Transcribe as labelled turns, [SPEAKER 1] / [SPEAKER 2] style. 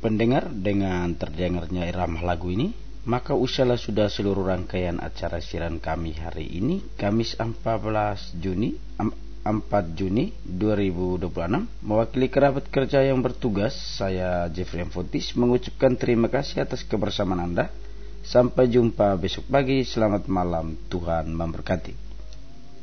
[SPEAKER 1] pendengar, dengan terdengarnya irama lagu ini, maka usahlah sudah seluruh rangkaian acara siaran kami hari ini, Kamis 4 Juni 2026. Mewakili kerabat kerja yang bertugas, saya Jeffrey M. Fontis mengucapkan terima kasih atas kebersamaan Anda. Sampai jumpa besok pagi. Selamat malam, Tuhan memberkati.